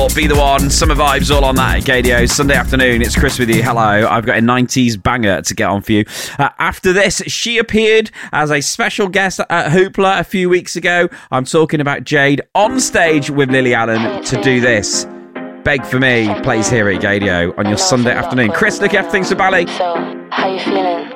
Four, Be The One, Summer Vibes, all on that at Gadio. Sunday afternoon, it's Chris with you. Hello, I've got a 90s banger to get on for you. After this, she appeared as a special guest at Hoopla a few weeks ago. I'm talking about Jade on stage with Lily Allen to do this. Beg For Me plays here at Gadio on your Sunday afternoon. Chris, look after things for Bally. So, how you feeling?